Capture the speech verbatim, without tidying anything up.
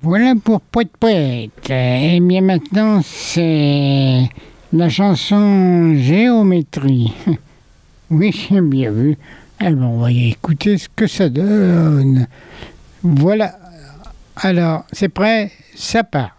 Voilà pour Poète Poète. Et bien maintenant, c'est la chanson Géométrie. Oui, j'ai bien vu. Eh ben, on va y écouter ce que ça donne. Voilà. Alors, c'est prêt, ça part.